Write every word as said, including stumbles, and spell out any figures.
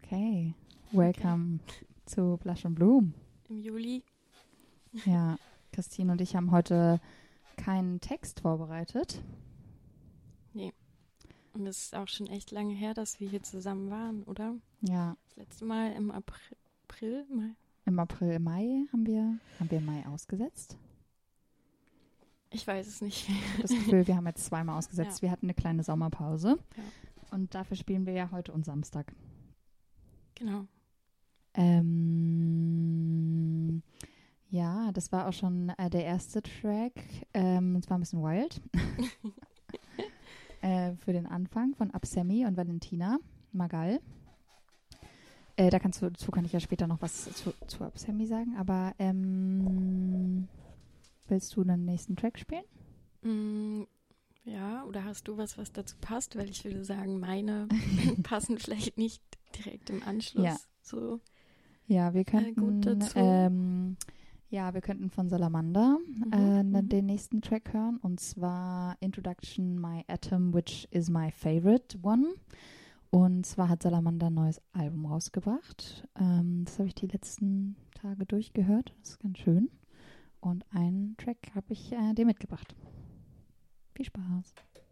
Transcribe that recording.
Okay, welcome okay. zu Blush and Bloom. Im Juli. Ja, Christine und ich haben heute keinen Text vorbereitet. Nee. Und es ist auch schon echt lange her, dass wir hier zusammen waren, oder? Ja. Das letzte Mal im April, April Mai? Im April, Mai haben wir, haben wir Mai ausgesetzt. Ich weiß es nicht. Ich habe das Gefühl, wir haben jetzt zweimal ausgesetzt. Ja. Wir hatten eine kleine Sommerpause. Ja. Und dafür spielen wir ja heute und Samstag. Genau. Ähm, ja, das war auch schon äh, der erste Track. Ähm, es war ein bisschen wild. äh, für den Anfang von Absemi und Valentina Magal. Äh, da kannst du, dazu kann ich ja später noch was zu, zu Absemi sagen. Aber ähm, willst du den nächsten Track spielen? Mm, ja, oder hast du was, was dazu passt? Weil ich würde sagen, meine passen vielleicht nicht direkt im Anschluss. Ja. So. Ja, wir Äh, könnten, gut dazu. ähm, ja, wir könnten von Salamander Mhm, äh, mhm. den nächsten Track hören, und zwar Introduction My Atom, which is my favorite one. Und zwar hat Salamander ein neues Album rausgebracht. Ähm, das habe ich die letzten Tage durchgehört. Das ist ganz schön. Und einen Track habe ich äh, dir mitgebracht. Viel Spaß.